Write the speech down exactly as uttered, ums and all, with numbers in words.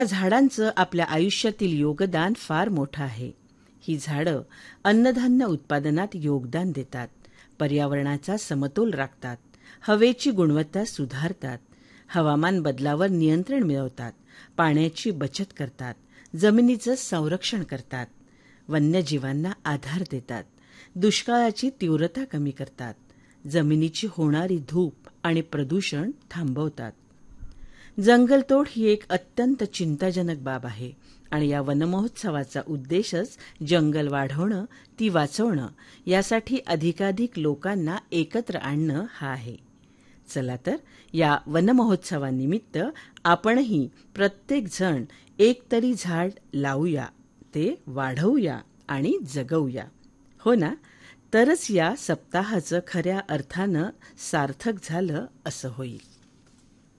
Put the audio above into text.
झाडांचं आपल्या आयुष्यातील योगदान फार मोठं आहे. ही झाडं अन्नधान्य उत्पादनात योगदान देतात, पर्यावरणाचा समतोल राखतात, हवेची गुणवत्ता सुधारतात, हवामान बदलावर नियंत्रण मिळवतात, पाण्याची बचत करतात, जमिनीचं संरक्षण करतात, वन्यजीवांना आधार देतात, दुष्काळाची तीव्रता कमी करतात, जमिनीची होणारी धूप आणि प्रदूषण थांबवतात. जंगलतोड ही एक अत्यंत चिंताजनक बाब आहे आणि या वनमहोत्सवाचा उद्देशच जंगल वाढवणं, ती वाचवणं, यासाठी अधिकाधिक लोकांना एकत्र आणणं हा आहे. चला तर या वनमहोत्सवानिमित्त आपणही प्रत्येक जण एक तरी झाड लावूया, ते वाढवूया आणि जगवूया. हो ना? तरच या सप्ताहाचं खऱ्या अर्थानं सार्थक झालं असं होईल.